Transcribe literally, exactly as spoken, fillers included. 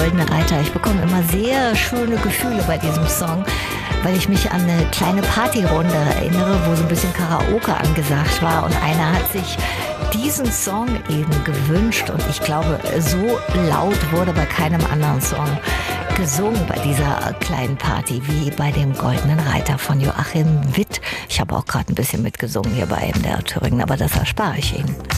Goldene Reiter. Ich bekomme immer sehr schöne Gefühle bei diesem Song, weil ich mich an eine kleine Partyrunde erinnere, wo so ein bisschen Karaoke angesagt war und einer hat sich diesen Song eben gewünscht und ich glaube, so laut wurde bei keinem anderen Song gesungen bei dieser kleinen Party wie bei dem Goldenen Reiter von Joachim Witt. Ich habe auch gerade ein bisschen mitgesungen hier bei M D R Thüringen, aber das erspare ich Ihnen.